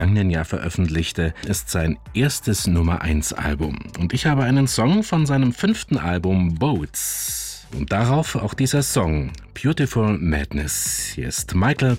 vergangenen Jahr veröffentlichte, ist sein erstes Nummer-1-Album. Und ich habe einen Song von seinem 5. Album Boats. Und darauf auch dieser Song, Beautiful Madness. Hier ist Michael